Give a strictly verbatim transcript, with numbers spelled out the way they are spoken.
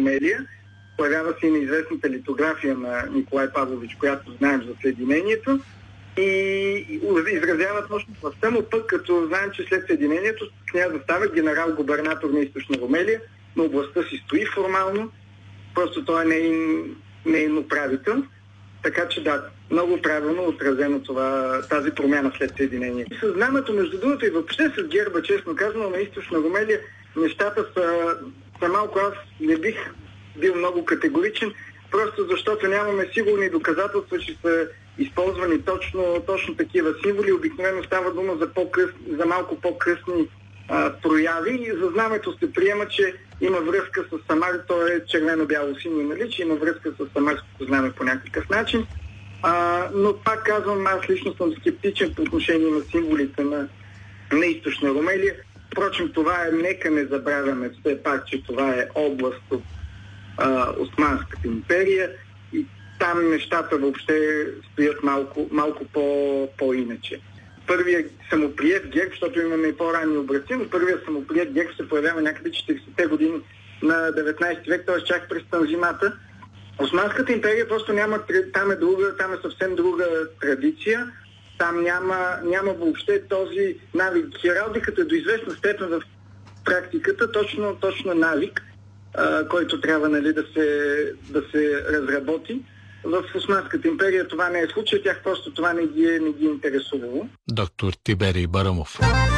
Румелия. Появява се и неизвестната литография на Николай Павлович, която знаем за съединението. И изразяват мощността му пък, като знаем, че след съединението князът става генерал-губернатор на Източна Румелия, но областта си стои формално, просто той е нейн, нейн управител. Така че да, много правилно отразено това, тази промяна след съединението. С знамето, между другото, и въобще с герба, честно казано, на Източна Румелия, нещата са, са малко, аз не бих бил много категоричен, просто защото нямаме сигурни доказателства, че са използвани точно, точно такива символи. Обикновено става дума за, по-къс, за малко по-късни а, прояви и за знамето се приема, че има връзка с Самар, то е червено-бяло синьо, нали, че има връзка с самарското знаме по някакъв начин. А, но пак казвам, аз лично съм скептичен по отношение на символите на, на Източна Румелия. Впрочем, това е, нека не забравяме все пак, че това е област от а, Османската империя и там нещата въобще стоят малко, малко по, по-иначе. Първият самоприет герб, защото имаме и по-ранни образци, но първият самоприет герб се появява някъде четиридесетте години на деветнайсети век, т.е. чак през Танзимата. Османската империя просто няма, там е друга, там е съвсем друга традиция, там няма, няма въобще този навик. Хералдиката е до известна степен в практиката, точно, точно навик, а, който трябва, нали, да се, да се разработи. В Османската империя това не е случай, тях просто това не ги е, не ги е интересувало. Доктор Тиберий Барамов.